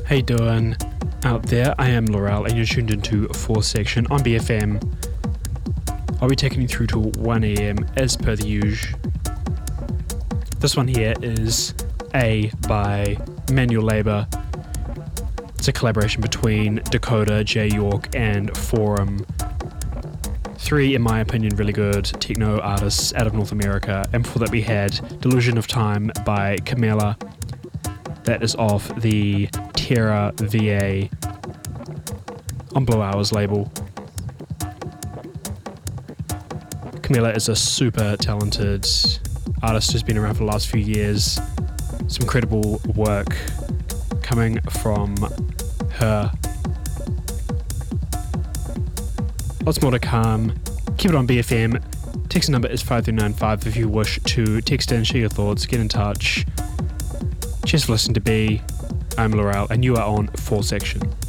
How you doing out there? I am Laurel and you're tuned into 4th Section on BFM. I'll be taking you through to 1am as per the usual. This one here is A by Manual Labour. It's a collaboration between Dakota, J York and Forum. 3, in my opinion, really good techno artists out of North America. And before that we had Delusion of Time by Camilla. That is off the Terra VA on Blue Hours label. Camilla is a super talented artist who's been around for the last few years. Some incredible work coming from her. Lots more to come. Keep it on BFM. Text number is 5395 if you wish to text in, share your thoughts, get in touch. Cheers for listening to B. I'm Laurel and you are on 4th Section.